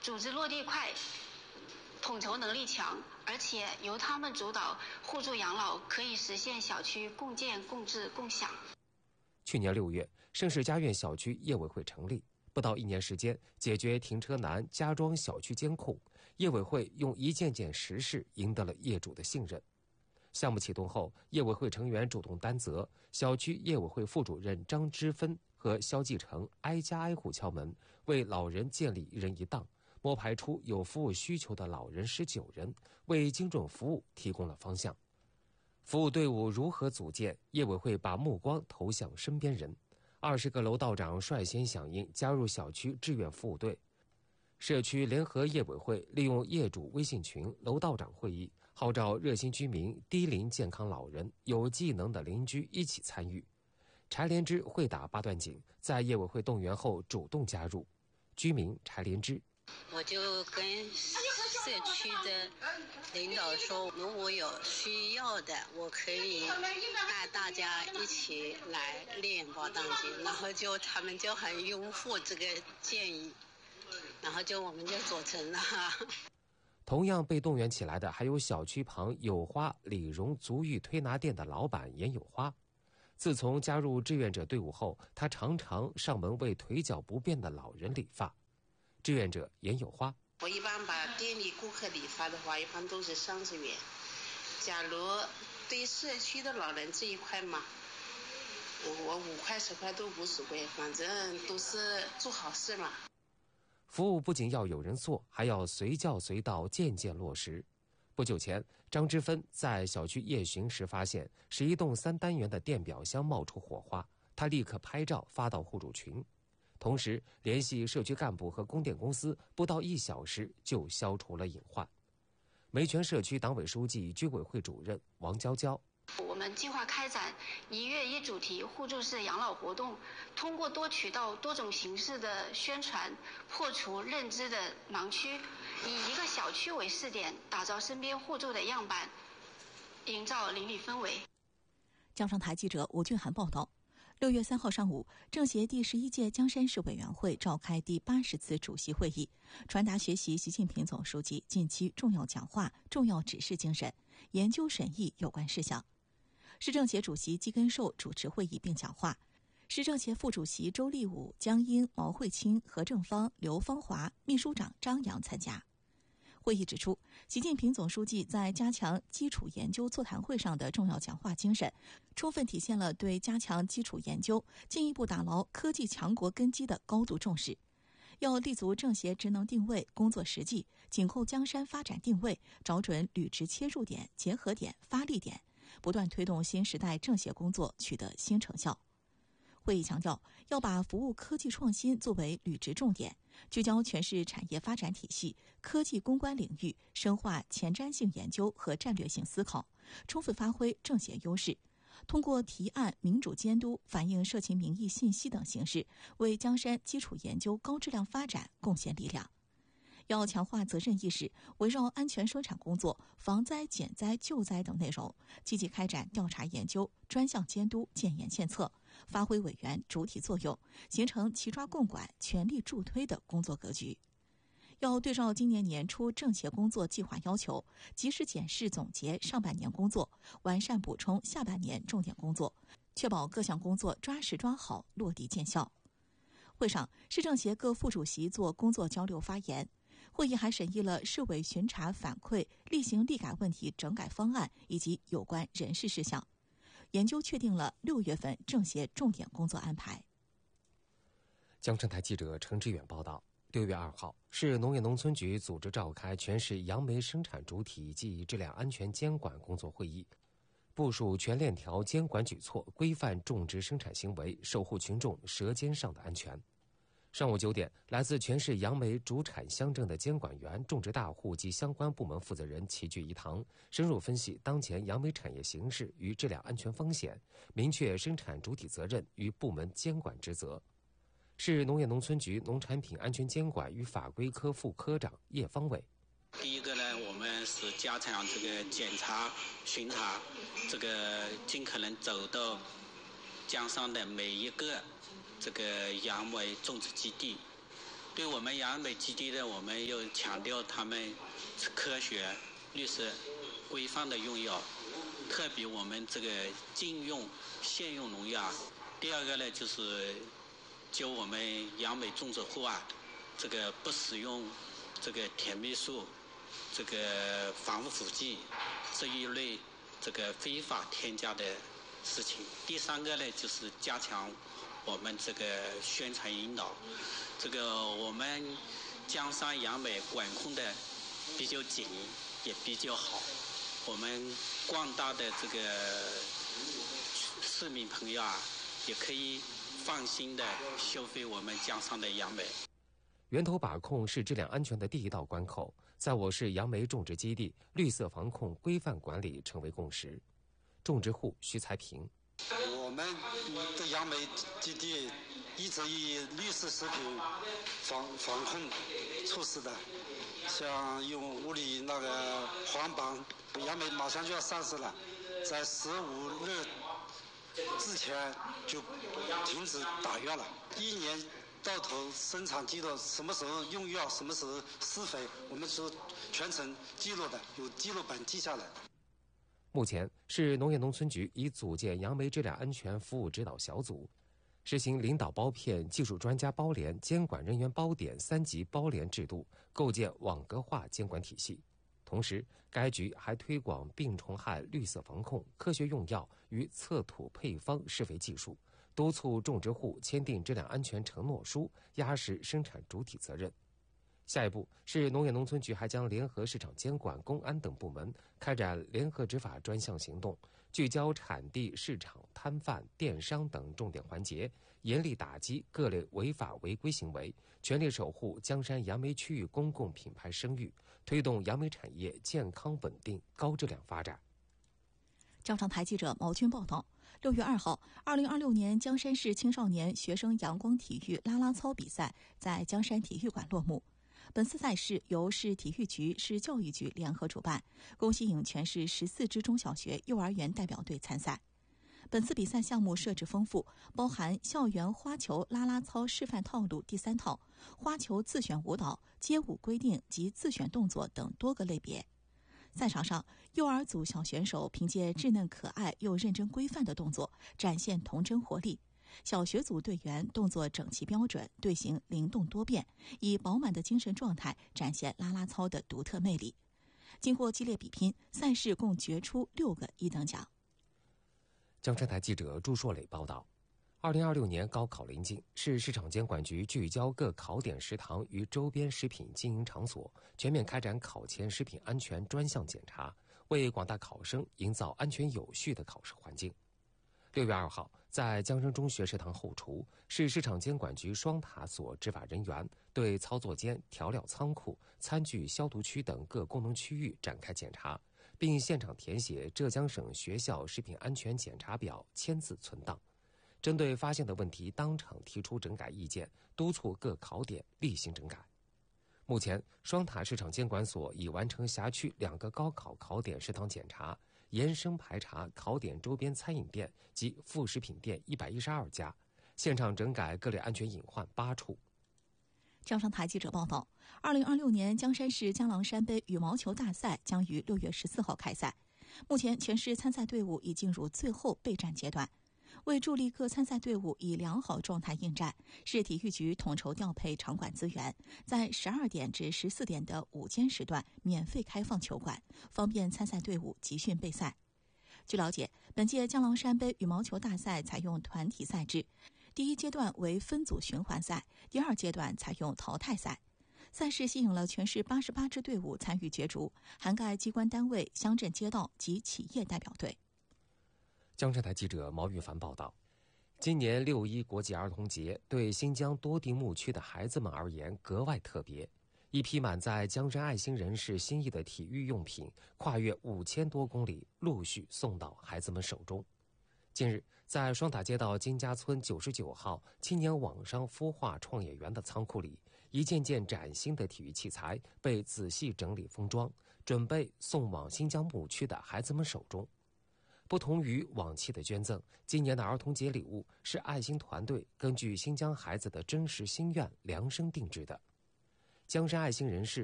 组织落地快，统筹能力强，而且由他们主导互助养老，可以实现小区共建、共治、共享。 去年6月，盛世家苑小区业委会成立，不到1年时间，解决停车难，加装小区监控，业委会用一件件实事赢得了业主的信任。项目启动后，业委会成员主动担责，小区业委会副主任张之芬和肖继成挨家挨户敲门，为老人建立1人1档，摸排出有服务需求的老人19人，为精准服务提供了方向。服务队伍如何组建？业委会把目光投向身边人，20个楼道长率先响应，加入小区志愿服务队。社区联合业委会利用业主微信群、楼道长会议，号召热心居民、低龄健康老人、有技能的邻居一起参与。柴连枝会打8段锦，在业委会动员后主动加入。居民柴连枝： 我就跟社区的领导说，如果有需要的，我可以带大家一起来练8段锦，然后他们就很拥护这个建议，然后我们就做成了。 同样被动员起来的还有小区旁有花理容足浴推拿店的老板严有花。自从加入志愿者队伍后，他常常上门为腿脚不便的老人理发。志愿者严有花： 我一般把店里顾客理发的话，一般都是30元。假如对社区的老人这一块嘛，我5块10块都无所谓，反正都是做好事嘛。 服务不仅要有人做，还要随叫随到，件件落实。不久前，张之芬在小区夜巡时发现是一栋3单元的电表箱冒出火花，他立刻拍照发到互助群，同时联系社区干部和供电公司，不到1小时就消除了隐患。梅泉社区党委书记、居委会主任王娇娇： 我们计划开展1月1主题互助式养老活动，通过多渠道、多种形式的宣传，破除认知的盲区，以一个小区为试点，打造身边互助的样板，营造邻里氛围。 江上台记者吴俊涵报道。6月3号上午，政协第11届江山市委员会召开第80次主席会议，传达学习习近平总书记近期重要讲话、重要指示精神，研究审议有关事项。市政协主席季根寿主持会议并讲话，市政协副主席周立武、江英、毛慧清、何正芳、刘芳华、秘书长张扬参加。会议指出，习近平总书记在加强基础研究座谈会上的重要讲话精神，充分体现了对加强基础研究、进一步打牢科技强国根基的高度重视。要立足政协职能定位、工作实际，紧扣江山发展定位，找准履职切入点、结合点、发力点，不断推动新时代政协工作取得新成效。会议强调，要把服务科技创新作为履职重点，聚焦全市产业发展体系、科技攻关领域，深化前瞻性研究和战略性思考，充分发挥政协优势，通过提案、民主监督、反映社情民意信息等形式，为江山基础研究高质量发展贡献力量。要强化责任意识，围绕安全生产工作、防灾减灾救灾等内容，积极开展调查研究、专项监督、建言献策，发挥委员主体作用，形成齐抓共管、全力助推的工作格局。要对照今年年初政协工作计划要求，及时检视总结上半年工作，完善补充下半年重点工作，确保各项工作抓实抓好，落地见效。会上，市政协各副主席做工作交流发言。会议还审议了市委巡查反馈、例行例改问题整改方案以及有关人事事项，研究确定了6月份政协重点工作安排。 江城台记者程志远报道，6月2号，市农业农村局组织召开全市杨梅生产主体及质量安全监管工作会议，部署全链条监管举措，规范种植生产行为，守护群众舌尖上的安全。上午9点，来自全市杨梅主产乡镇的监管员、种植大户及相关部门负责人齐聚一堂，深入分析当前杨梅产业形势与质量安全风险，明确生产主体责任与部门监管职责。市农业农村局农产品安全监管与法规科副科长叶方伟： 第一个呢，我们是加强这个检查、巡查，这个尽可能走到江上的每一个这个杨梅种植基地， 对我们杨梅基地的，我们又强调他们是科学、绿色、规范的用药，特别我们这个禁用现用农药。第二个呢，就是就我们杨梅种植户这个不使用这个甜蜜素、这个防腐剂这一类这个非法添加的事情。第三个呢，就是加强我们这个宣传引导。这个我们江山杨梅管控的比较紧，也比较好。我们广大的这个市民朋友也可以放心的消费我们江山的杨梅。 源头把控是质量安全的第一道关口，在我市杨梅种植基地，绿色防控规范管理成为共识。种植户徐才平： 我们的杨梅基地一直以绿色食品防控措施的，像用物理那个黄榜，杨梅马上就要上市了，在15日之前就停止打药了，一年到头生产记录，什么时候用药，什么时候施肥，我们是全程记录的，有记录本记下来。 目前，市农业农村局已组建杨梅质量安全服务指导小组，实行领导包片、技术专家包联、监管人员包点3级包联制度，构建网格化监管体系。同时，该局还推广病虫害绿色防控、科学用药与测土配方施肥技术，督促种植户签订质量安全承诺书，压实生产主体责任。下一步，市农业农村局还将联合市场监管、公安等部门开展联合执法专项行动，聚焦产地、市场、摊贩、电商等重点环节，严厉打击各类违法违规行为，全力守护江山杨梅区域公共品牌声誉，推动杨梅产业健康稳定、高质量发展。 交常台记者毛军报道：6月2号，2026年江山市青少年学生阳光体育啦啦操比赛在江山体育馆落幕。本次赛事由市体育局、市教育局联合主办，共吸引全市14支中小学、幼儿园代表队参赛。本次比赛项目设置丰富，包含校园花球啦啦操示范套路第3套、花球自选舞蹈、街舞规定及自选动作等多个类别。赛场上，幼儿组小选手凭借稚嫩可爱又认真规范的动作，展现童真活力；小学组队员动作整齐标准，队形灵动多变，以饱满的精神状态展现啦啦操的独特魅力。经过激烈比拼，赛事共决出6个1等奖。 江山台记者朱硕磊报道：2026年高考临近，市市场监管局聚焦各考点食堂与周边食品经营场所，全面开展考前食品安全专项检查，为广大考生营造安全有序的考试环境。6月2号，在江生中学食堂后厨，市市场监管局双塔所执法人员对操作间、调料仓库、餐具消毒区等各功能区域展开检查，并现场填写浙江省学校食品安全检查表，签字存档。针对发现的问题，当场提出整改意见，督促各考点厉行整改。目前，双塔市场监管所已完成辖区2个高考考点食堂检查，延伸排查考点周边餐饮店及副食品店112家，现场整改各类安全隐患8处。 江上台记者报道：2026年江山市江郎山杯羽毛球大赛将于6月14号开赛。目前，全市参赛队伍已进入最后备战阶段。为助力各参赛队伍以良好状态应战，市体育局统筹调配场馆资源，在12点至14点的午间时段免费开放球馆，方便参赛队伍集训备赛。据了解，本届江郎山杯羽毛球大赛采用团体赛制，第1阶段为分组循环赛，第2阶段采用淘汰赛。赛事吸引了全市88支队伍参与角逐，涵盖机关单位、乡镇街道及企业代表队。 江山台记者毛玉凡报道：今年6·1国际儿童节对新疆多地牧区的孩子们而言格外特别。一批满载江山爱心人士心意的体育用品，跨越5000多公里，陆续送到孩子们手中。近日，在双塔街道金家村99号青年网商孵化创业园的仓库里，一件件崭新的体育器材被仔细整理封装，准备送往新疆牧区的孩子们手中。不同于往期的捐赠，今年的儿童节礼物是爱心团队根据新疆孩子的真实心愿量身定制的。 江山爱心人士